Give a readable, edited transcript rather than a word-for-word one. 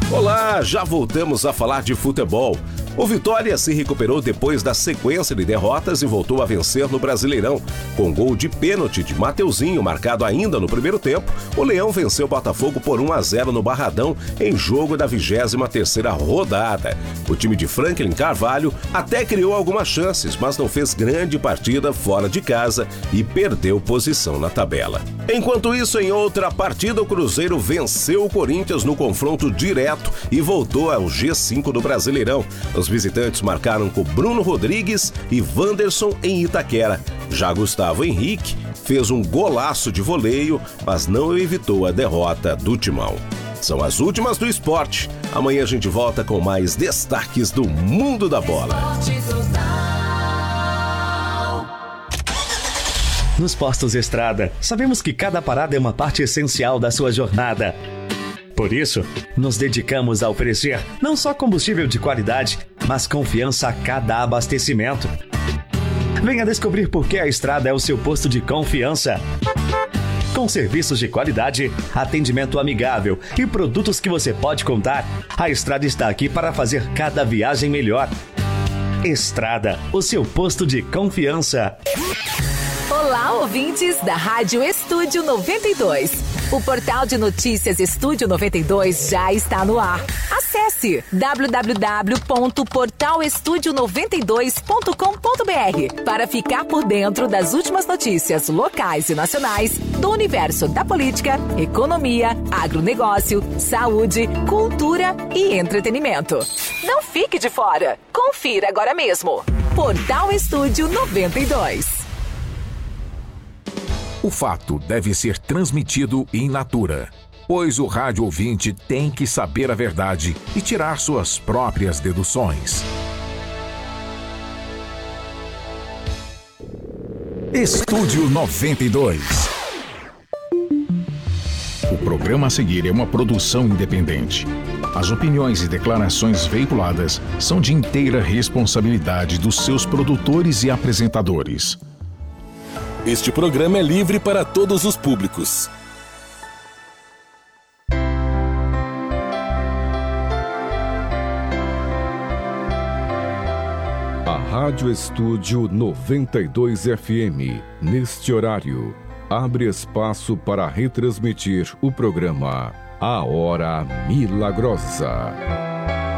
Olá, já voltamos a falar de futebol. O Vitória se recuperou depois da sequência de derrotas e voltou a vencer no Brasileirão. Com gol de pênalti de Mateuzinho, marcado ainda no primeiro tempo, o Leão venceu o Botafogo por 1-0 no Barradão, em jogo da 23ª rodada. O time de Franklin Carvalho até criou algumas chances, mas não fez grande partida fora de casa e perdeu posição na tabela. Enquanto isso, em outra partida, o Cruzeiro venceu o Corinthians no confronto direto e voltou ao G5 do Brasileirão. Os visitantes marcaram com Bruno Rodrigues e Wanderson em Itaquera. Já Gustavo Henrique fez um golaço de voleio, mas não evitou a derrota do Timão. São as últimas do esporte. Amanhã a gente volta com mais destaques do mundo da bola. Nos postos Estrada, sabemos que cada parada é uma parte essencial da sua jornada. Por isso, nos dedicamos a oferecer não só combustível de qualidade, mas confiança a cada abastecimento. Venha descobrir por que a Estrada é o seu posto de confiança. Com serviços de qualidade, atendimento amigável e produtos que você pode contar, a Estrada está aqui para fazer cada viagem melhor. Estrada, o seu posto de confiança. Olá, ouvintes da Rádio Estúdio 92. O portal de notícias Estúdio 92 já está no ar. Acesse www.portalestudio92.com.br para ficar por dentro das últimas notícias locais e nacionais do universo da política, economia, agronegócio, saúde, cultura e entretenimento. Não fique de fora. Confira agora mesmo. Portal Estúdio 92. O fato deve ser transmitido in natura, pois o rádio ouvinte tem que saber a verdade e tirar suas próprias deduções. Estúdio 92. O programa a seguir é uma produção independente. As opiniões e declarações veiculadas são de inteira responsabilidade dos seus produtores e apresentadores. Este programa é livre para todos os públicos. A Rádio Estúdio 92 FM, neste horário, abre espaço para retransmitir o programa A Hora Milagrosa.